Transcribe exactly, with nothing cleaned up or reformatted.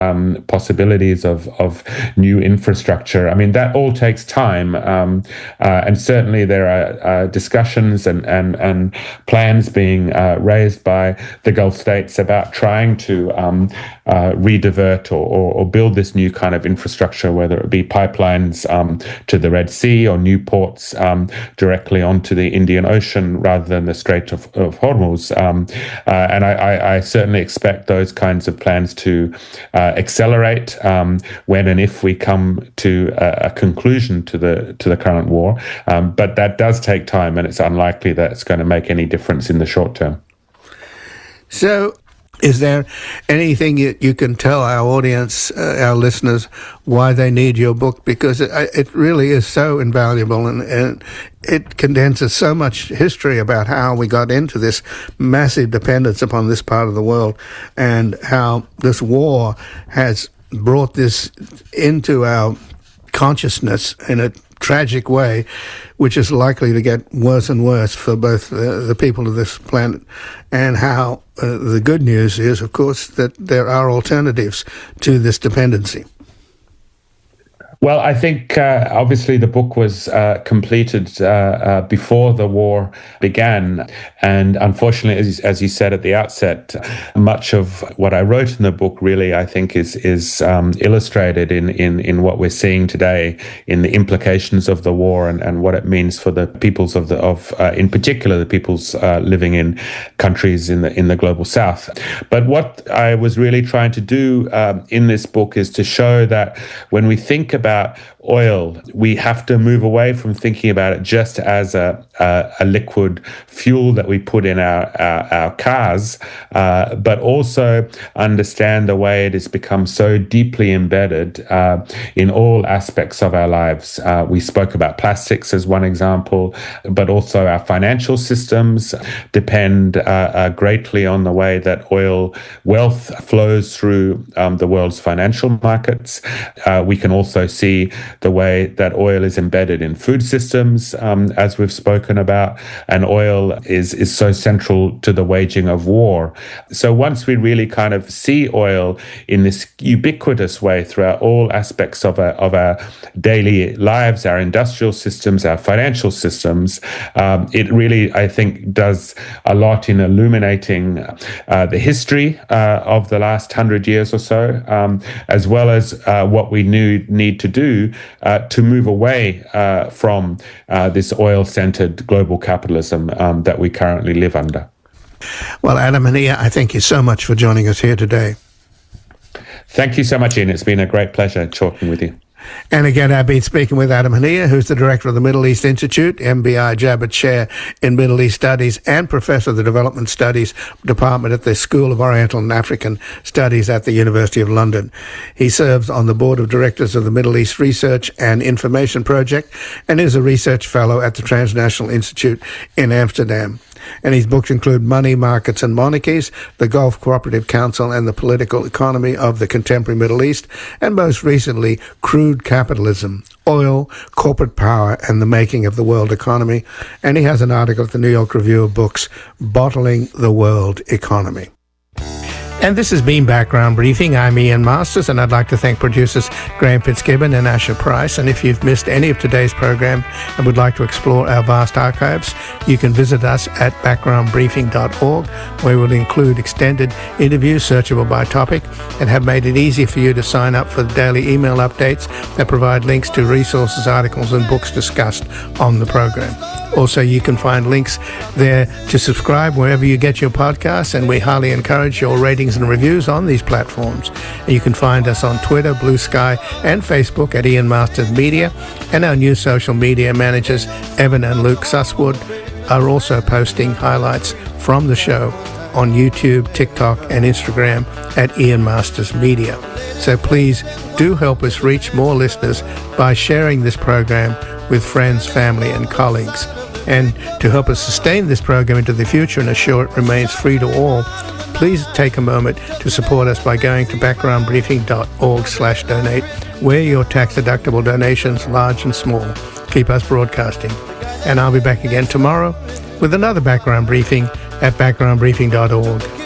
um, possibilities of, of new infrastructure. I mean, that all takes time. Um, uh, and certainly there are uh, discussions and, and, and plans being uh, raised by the Gulf states about trying to um, uh, redivert or, or, or build this new kind of infrastructure, whether it be pipelines um, to the Red Sea or new ports um, directly onto the Indian Ocean rather than the Strait of, of Hormuz. Um, uh, and I, I, I certainly expect those kinds of plans to uh, accelerate um, when and if we come to a, a conclusion to the to the current war. Um, but that does take time, and it's unlikely that it's going to make any difference in the short term. So, is there anything you, you can tell our audience, uh, our listeners, why they need your book? Because it, it really is so invaluable, and, and it condenses so much history about how we got into this massive dependence upon this part of the world, and how this war has brought this into our consciousness in a tragic way, which is likely to get worse and worse for both the, the people of this planet, and how uh, the good news is, of course, that there are alternatives to this dependency. Well, I think uh, obviously the book was uh, completed uh, uh, before the war began. And unfortunately, as, as you said at the outset, much of what I wrote in the book really, I think, is is um, illustrated in, in, in what we're seeing today, in the implications of the war and, and what it means for the peoples of the of uh, in particular the peoples uh, living in countries in the in the global south. But what I was really trying to do um, in this book is to show that when we think about About oil, we have to move away from thinking about it just as a a, a liquid fuel that we put in our our, our cars, uh, but also understand the way it has become so deeply embedded uh, in all aspects of our lives. Uh, we spoke about plastics as one example, but also our financial systems depend uh, uh, greatly on the way that oil wealth flows through um, the world's financial markets. Uh, we can also see the way that oil is embedded in food systems, um, as we've spoken about, and oil is, is so central to the waging of war. So once we really kind of see oil in this ubiquitous way throughout all aspects of our, of our daily lives, our industrial systems, our financial systems, um, it really, I think, does a lot in illuminating uh, the history uh, of the last hundred years or so, um, as well as uh, what we knew, need to do uh, to move away uh, from uh, this oil-centered global capitalism um, that we currently live under. Well, Adam Hanea, I thank you so much for joining us here today. Thank you so much, Ian. It's been a great pleasure talking with you. And again, I've been speaking with Adam Hanea, who's the director of the Middle East Institute, M B I Jabbert Chair in Middle East Studies, and professor of the Development Studies Department at the School of Oriental and African Studies at the University of London. He serves on the board of directors of the Middle East Research and Information Project and is a research fellow at the Transnational Institute in Amsterdam. And his books include Money, Markets and Monarchies, the Gulf Cooperative Council and the Political Economy of the Contemporary Middle East, and most recently, Crude Capitalism, Oil, Corporate Power and the Making of the World Economy. And he has an article at the New York Review of Books, Bottling the World Economy. And this has been Background Briefing. I'm Ian Masters, and I'd like to thank producers Graham Fitzgibbon and Asher Price. And if you've missed any of today's program and would like to explore our vast archives, you can visit us at background briefing dot org, where we'll include extended interviews searchable by topic and have made it easy for you to sign up for the daily email updates that provide links to resources, articles and books discussed on the program. Also, you can find links there to subscribe wherever you get your podcasts, and we highly encourage your ratings and reviews on these platforms. You can find us on Twitter, Blue Sky, and Facebook at Ian Masters Media, and our new social media managers, Evan and Luke Susswood, are also posting highlights from the show on YouTube, TikTok, and Instagram at Ian Masters Media. So please do help us reach more listeners by sharing this program with friends, family, and colleagues. And to help us sustain this program into the future and assure it remains free to all, please take a moment to support us by going to background briefing dot org slash donate, where your tax-deductible donations, large and small, keep us broadcasting. And I'll be back again tomorrow with another Background Briefing at background briefing dot org.